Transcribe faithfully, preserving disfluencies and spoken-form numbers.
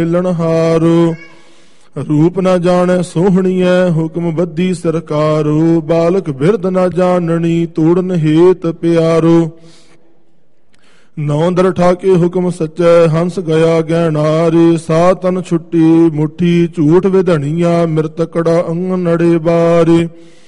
ਮਿਲਣਹਾਰੋ। ਰੂਪ ਨਾ ਜਾਣੈ ਸੋਹਣੀਐ ਹੁਕਮ ਬੱਧੀ ਸਰਕਾਰੋ। ਬਾਲਕ ਬਿਰਧ ਨਾ ਜਾਣਨੀ ਤੋੜਨ ਹੇਤ ਪਿਆਰੋ। ਨੌ ਦਰ ਠਾਕੇ ਹੁਕਮ ਸੱਚੈ ਹੰਸ ਗਿਆ ਗਹਿਣਾਰੇ। ਸਾ ਤਨ ਛੁੱਟੀ ਮੁੱਠੀ ਝੂਠ ਵਿਧਣੀਆਂ ਮਿਰਤਕੜਾ ਅੰਗਨੜੇ ਬਾਰੇ।